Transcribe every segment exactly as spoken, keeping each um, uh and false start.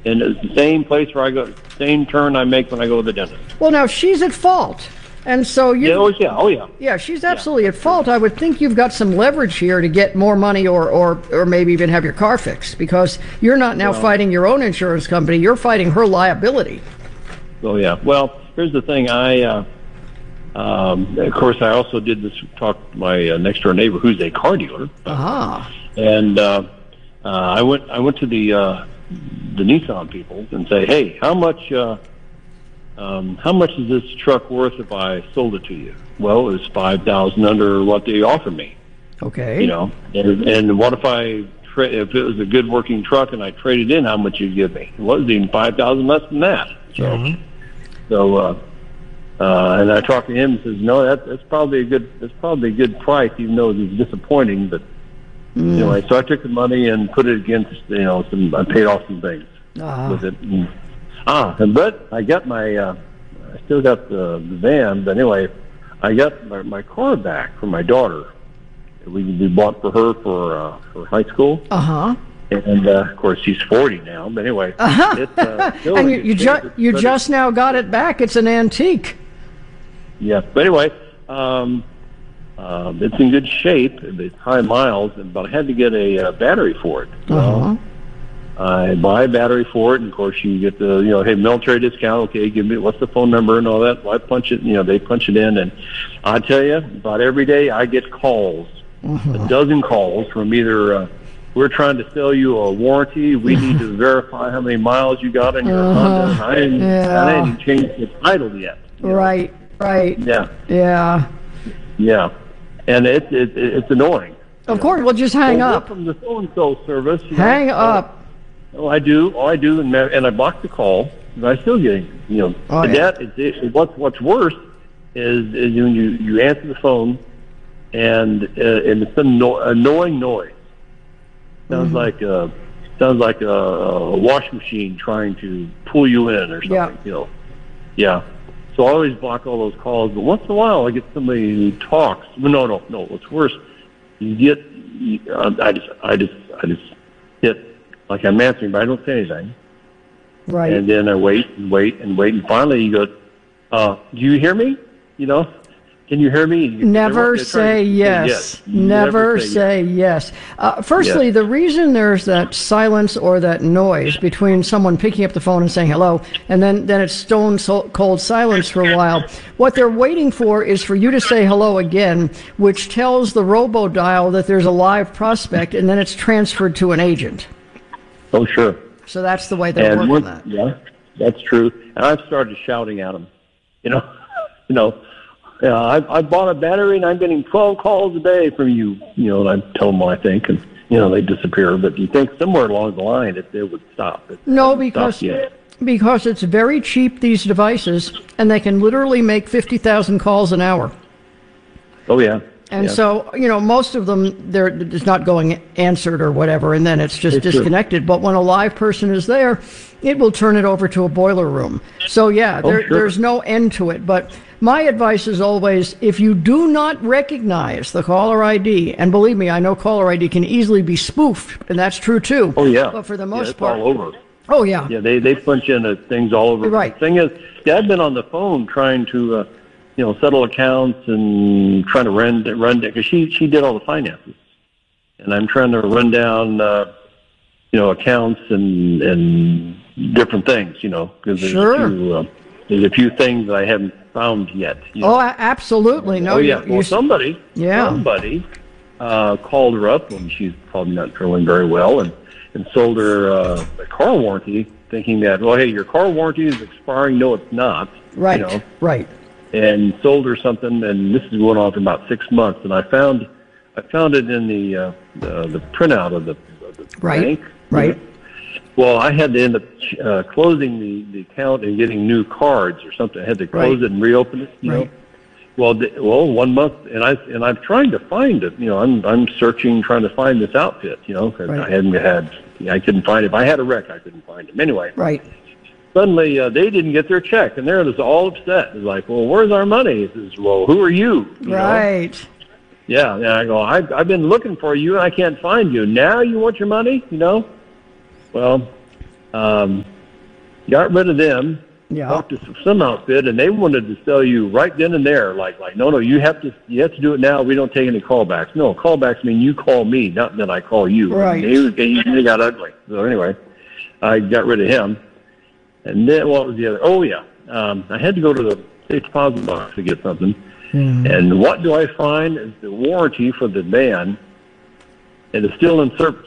and it's the same place where I go, same turn I make when I go to the dentist. Well, now she's at fault. And so you, yeah, oh yeah, oh yeah, yeah, she's absolutely yeah. at fault. I would think you've got some leverage here to get more money, or, or, or maybe even have your car fixed, because you're not now well, fighting your own insurance company; you're fighting her liability. Oh yeah. Well, here's the thing. I, uh, um, of course, I also did this talk to my uh, next door neighbor, who's a car dealer. Uh-huh. And uh, uh, I went, I went to the uh, the Nissan people and say, hey, how much? Uh, Um, how much is this truck worth if I sold it to you? Well, it was five thousand under what they offered me. Okay. You know, and, and what if I tra- if it was a good working truck and I traded in, how much you'd give me? It wasn't even five thousand less than that. So, mm-hmm. so, uh, uh, and I talked to him and says, no, that, that's probably a good that's probably a good price, even though it was disappointing. But mm. anyway, so I took the money and put it against, you know, some I paid off some things uh-huh. with it. And, Ah, but I got my, uh, I still got the, the van, but anyway, I got my, my car back from my daughter. We, we bought for her for, uh, for high school. Uh-huh. And, uh, of course, she's forty now, but anyway. Uh-huh. It, uh, and you, you, ju- you just now got it back. It's an antique. Yeah, but anyway, um, uh, it's in good shape. It's high miles, but I had to get a uh, battery for it. Uh-huh. I buy a battery for it, and of course you get the, you know, hey, military discount, okay, give me, what's the phone number and all that. Well, I punch it, you know, they punch it in, and I tell you, about every day I get calls, mm-hmm. a dozen calls from either, uh, we're trying to sell you a warranty, we need to verify how many miles you got in your uh-huh. Honda, and I ain't, yeah. I ain't changed the title yet. Right, know? right. Yeah. Yeah. Yeah. And it, it, it's annoying. Of course, know? Well, just hang well, up. From the so-and-so service. Hang know, up. Oh, I do. Oh, I do, and and I block the call. And I still get, you know, oh, and yeah. that. It, it, what's what's worse is is when you you answer the phone, and uh, and it's an anno- annoying noise. Sounds mm-hmm. like a sounds like a, a washing machine trying to pull you in or something. Yeah. You know, yeah. So I always block all those calls. But once in a while, I get somebody who talks. No, no, no. What's worse, you get. You, uh, I just I just I just hit. Like I'm answering, but I don't say anything. Right. And then I wait and wait and wait, and finally you go, uh, "Do you hear me? You know, can you hear me?" You, Never say yes. yes. Never, Never say, say yes. yes. Uh, firstly, yes. the reason there's that silence or that noise between someone picking up the phone and saying hello, and then, then it's stone cold silence for a while, what they're waiting for is for you to say hello again, which tells the robo-dial that there's a live prospect, and then it's transferred to an agent. Oh, sure. So that's the way they're and working one, that. Yeah, that's true. And I've started shouting at them. You know, you know, uh, I, I bought a battery and I'm getting twelve calls a day from you. You know, and I tell them what I think, and you know they disappear. But you think somewhere along the line it, it would stop. It no, because because it's very cheap, these devices, and they can literally make fifty thousand calls an hour. Oh yeah. And yeah. so, you know, most of them, they're it's not going answered or whatever, and then it's just it's disconnected. True. But when a live person is there, it will turn it over to a boiler room. So, yeah, oh, there, sure. there's no end to it. But my advice is always, if you do not recognize the caller I D, and believe me, I know caller I D can easily be spoofed, and that's true, too. Oh, yeah. But for the yeah, most it's part. all over. Oh, yeah. Yeah, they, they punch in uh, things all over. Right. The thing is, yeah, I've been on the phone trying to... Uh, you know, settle accounts and trying to run, run because she, she did all the finances. And I'm trying to run down, uh, you know, accounts and, and different things, you know, because there's, sure. a few, uh, there's a few things that I haven't found yet. You know? Oh, absolutely. No, oh, yeah. You, well, you, somebody, yeah. somebody uh, called her up when she's probably not feeling very well and, and sold her uh, a car warranty thinking that, well, hey, your car warranty is expiring. No, it's not. Right, you know? right. And sold her something, and this is going on for about six months. And I found, I found it in the uh, the, the printout of the, of the right, bank. Right. Well, I had to end up uh, closing the, the account and getting new cards or something. I had to close right. it and reopen it. You right. know. Well, the, well, one month, and I and I'm trying to find it. You know, I'm I'm searching, trying to find this outfit. You know, because right. I hadn't had, I couldn't find it. If I had a wreck, I couldn't find him. Anyway. Right. Suddenly, uh, they didn't get their check, and they're just all upset. It's like, well, where's our money? He says, well, who are you? you right. Know? Yeah, and I go, I've, I've been looking for you, and I can't find you. Now you want your money? You know? Well, um, got rid of them. Yeah. Talked to some outfit, and they wanted to sell you right then and there. Like, like, no, no, you have to, you have to do it now. We don't take any callbacks. No, callbacks mean you call me, not that I call you. Right. They, they, they got ugly. So anyway, I got rid of him. And then what was the other? Oh yeah, um, I had to go to the safe deposit box to get something. Mm. And what do I find is the warranty for the van, and it's still in service.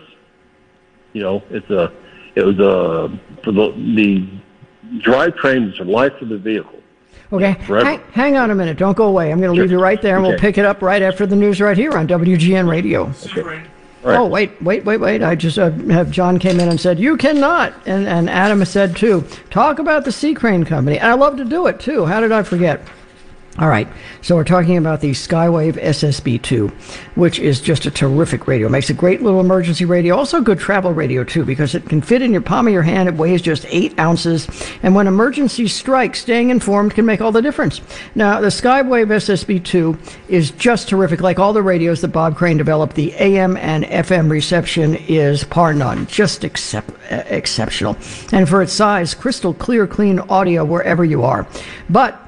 You know, it's a, it was a for the the. drivetrain is the life of the vehicle. Okay, hang, hang on a minute. Don't go away. I'm going to leave you right there, and okay. We'll pick it up right after the news right here on W G N Radio. Okay. Right. Oh, wait, wait, wait, wait. I just uh, have John came in and said, you cannot. And, and Adam said, too, talk about the Sea Crane Company. And I love to do it, too. How did I forget? All right, so we're talking about the Skywave S S B two, which is just a terrific radio. It makes a great little emergency radio, also good travel radio, too, because it can fit in your palm of your hand. It weighs just eight ounces, and when emergencies strike, staying informed can make all the difference. Now, the Skywave S S B two is just terrific. Like all the radios that Bob Crane developed, the A M and F M reception is par none, just excep- exceptional. And for its size, crystal clear, clean audio wherever you are. But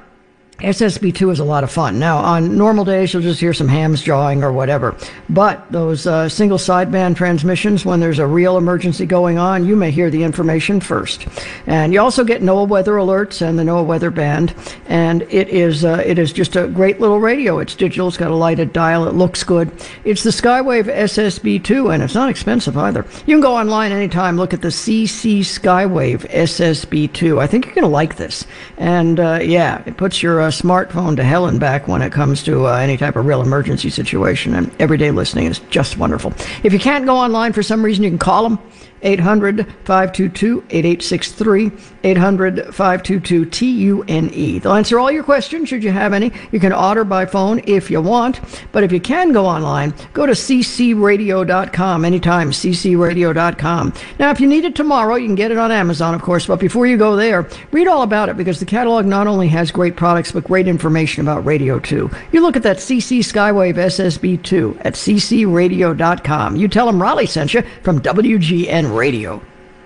S S B two is a lot of fun. Now, on normal days, you'll just hear some hams jawing or whatever. But those uh, single sideband transmissions, when there's a real emergency going on, you may hear the information first. And you also get NOAA weather alerts and the NOAA weather band. And it is uh, it is just a great little radio. It's digital. It's got a lighted dial. It looks good. It's the Skywave S S B two, and it's not expensive either. You can go online anytime. Look at the C C Skywave S S B two. I think you're going to like this. And, uh, yeah, it puts your uh, smartphone to hell and back when it comes to uh, any type of real emergency situation, and everyday listening is just wonderful. If you can't go online for some reason, you can call them. eight hundred, five two two, eight eight six three, eight hundred, five two two, T U N E. They'll answer all your questions, should you have any. You can order by phone if you want, but if you can go online, go to c c radio dot com anytime, c c radio dot com. Now, if you need it tomorrow, you can get it on Amazon, of course, but before you go there, read all about it, because the catalog not only has great products, but great information about radio, too. You look at that C C Skywave S S B two at c c radio dot com. You tell them Raleigh sent you from W G N Radio.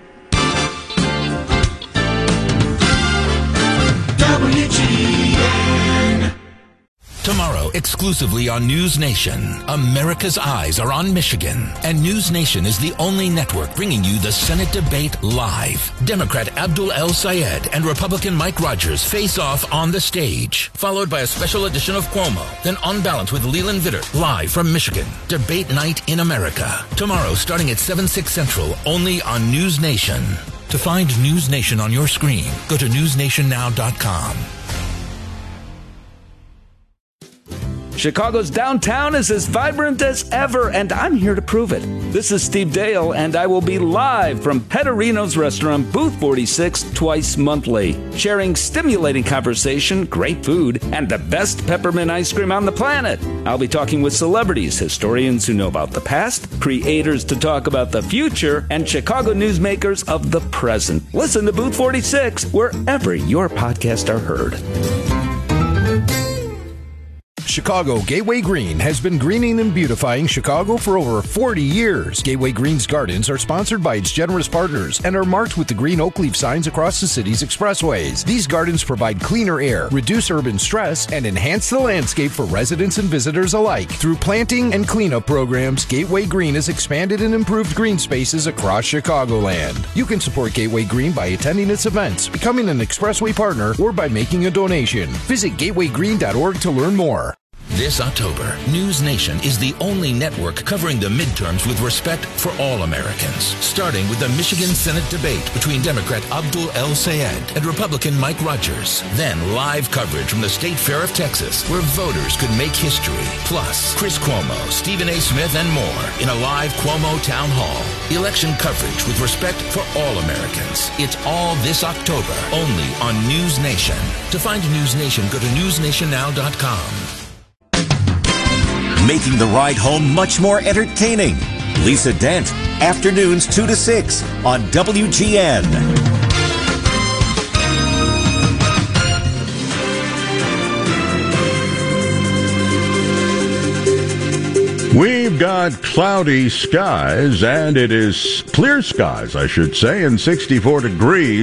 W G N. Tomorrow, exclusively on News Nation, America's eyes are on Michigan, and News Nation is the only network bringing you the Senate debate live. Democrat Abdul El-Sayed and Republican Mike Rogers face off on the stage, followed by a special edition of Cuomo, then On Balance with Leland Vittert, live from Michigan. Debate night in America. Tomorrow, starting at seven, six Central, only on News Nation. To find News Nation on your screen, go to news nation now dot com. Chicago's downtown is as vibrant as ever, and I'm here to prove it. This is Steve Dale, and I will be live from Petterino's restaurant, Booth forty-six, twice monthly, sharing stimulating conversation, great food, and the best peppermint ice cream on the planet. I'll be talking with celebrities, historians who know about the past, creators to talk about the future, and Chicago newsmakers of the present. Listen to Booth forty-six wherever your podcasts are heard. Chicago Gateway Green has been greening and beautifying Chicago for over forty years. Gateway Green's gardens are sponsored by its generous partners and are marked with the green oak leaf signs across the city's expressways. These gardens provide cleaner air, reduce urban stress, and enhance the landscape for residents and visitors alike. Through planting and cleanup programs, Gateway Green has expanded and improved green spaces across Chicagoland. You can support Gateway Green by attending its events, becoming an expressway partner, or by making a donation. Visit gateway green dot org to learn more. This October, News Nation is the only network covering the midterms with respect for all Americans, starting with the Michigan Senate debate between Democrat Abdul El-Sayed and Republican Mike Rogers. Then live coverage from the State Fair of Texas, where voters could make history. Plus, Chris Cuomo, Stephen A. Smith, and more in a live Cuomo Town Hall. Election coverage with respect for all Americans. It's all this October, only on News Nation. To find News Nation, go to news nation now dot com. Making the ride home much more entertaining. Lisa Dent, afternoons two to six on W G N. We've got cloudy skies, and it is clear skies, I should say, and sixty-four degrees.